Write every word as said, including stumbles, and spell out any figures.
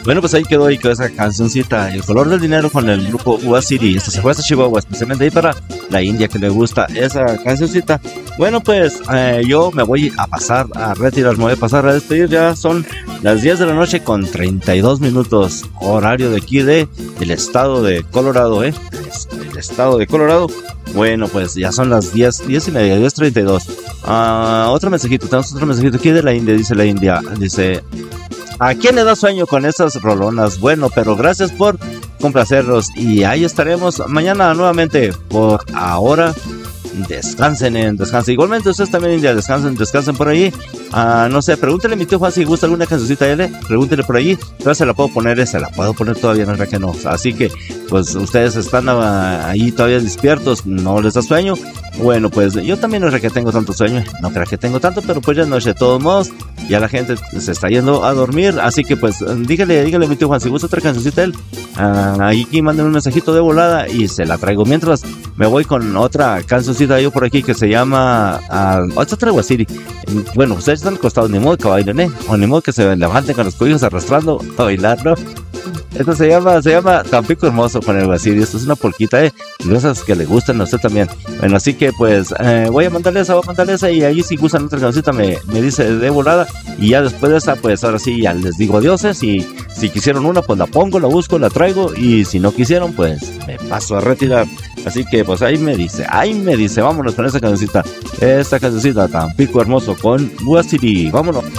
Bueno, pues ahí quedó, ahí quedó esa cancioncita, El color del dinero con el grupo U A City. Esto se fue hasta Chihuahua, especialmente ahí para la India que le gusta esa cancioncita. Bueno, pues eh, yo me voy a pasar a retirar, me voy a pasar a despedir. Ya son las diez de la noche con treinta y dos minutos, horario de aquí de el estado de Colorado, ¿eh? El estado de Colorado. Bueno, pues ya son las diez, diez y media, diez treinta y dos. Uh, otro mensajito, tenemos otro mensajito aquí de la India, dice la India, dice... ¿A quién le da sueño con esas rolonas? Bueno, pero gracias por complacerlos y ahí estaremos mañana nuevamente. Por ahora, descansen en descansen. Igualmente ustedes también, India, descansen, descansen por ahí. Uh, no sé, pregúntele a mi tío Juan si gusta alguna cancioncita de él. Pregúntele por ahí. Yo se la puedo poner, se la puedo poner todavía, no es que no. Así que, pues ustedes están uh, ahí todavía despiertos, no les da sueño. Bueno, pues yo también no sé que tengo tanto sueño, no creo que tengo tanto, pero pues ya no sé, de todos modos, ya la gente se está yendo a dormir, así que pues dígale, dígale a mi tío Juan, si gusta otra cancioncita él, uh, ahí aquí manden un mensajito de volada y se la traigo, mientras me voy con otra cancioncita yo por aquí que se llama, uh, esta traigo así, bueno, ustedes están acostados, ni modo que bailen, eh, o ni modo que se levanten con los cobijos arrastrando a bailar, ¿no? Esto se llama, se llama Tampico Hermoso con el Basiri. Esto es una polquita, eh, de esas que le gustan a usted también. Bueno, así que pues eh, voy a mandarle esa, voy a mandarle esa y ahí si gustan otra cancioncita me, me dice de volada. Y ya después de esa, pues ahora sí ya les digo adioses. Y si quisieron una, pues la pongo, la busco, la traigo. Y si no quisieron, pues me paso a retirar. Así que pues ahí me dice, ahí me dice, vámonos con esa cancioncita. Esta cancioncita Tampico Hermoso con Basiri. Vámonos.